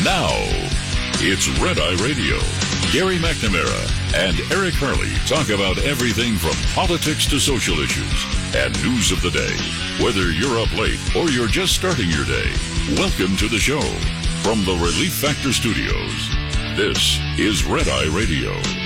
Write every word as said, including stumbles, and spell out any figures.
Now, it's Red Eye Radio. Gary McNamara and Eric Harley talk about everything from politics to social issues and news of the day. Whether you're up late or you're just starting your day, welcome to the show. From the Relief Factor Studios, this is Red Eye Radio.